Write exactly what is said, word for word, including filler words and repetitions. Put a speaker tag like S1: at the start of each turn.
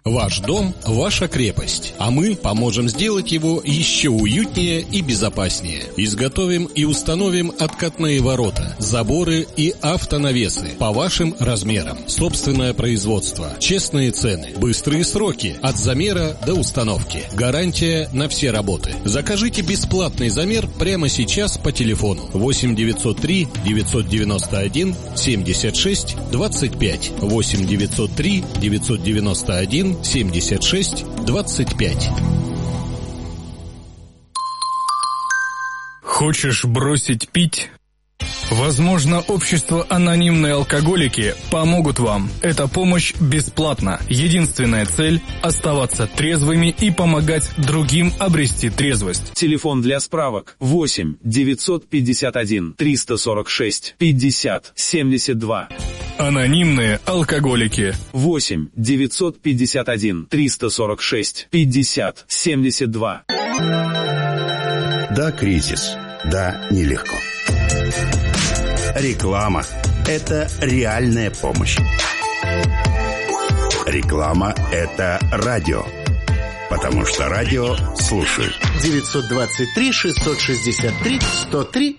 S1: Ваш дом – ваша крепость, а мы поможем сделать его еще уютнее и безопаснее. Изготовим и установим откатные ворота, заборы и автонавесы по вашим размерам. Собственное производство, честные цены, быстрые сроки от замера до установки. Гарантия на все работы. Закажите бесплатный замер прямо сейчас по телефону восемь девятьсот три девятьсот девяносто один семьдесят шесть двадцать пять восемь девятьсот три девятьсот девяносто один семьдесят шесть двадцать пять.
S2: Хочешь бросить пить? Возможно, общество «Анонимные алкоголики» помогут вам. Эта помощь бесплатна. Единственная цель – оставаться трезвыми и помогать другим обрести трезвость.
S3: Телефон для справок восемь девятьсот пятьдесят один триста сорок шесть пятьдесят семьдесят два.
S2: «Анонимные алкоголики».
S3: восемь девятьсот пятьдесят один триста сорок шесть пятьдесят семьдесят два.
S4: Да, кризис. Да, нелегко. Реклама – это реальная помощь. Реклама – это радио. Потому что радио слушают.
S5: девятьсот двадцать три шестьсот шестьдесят три сто три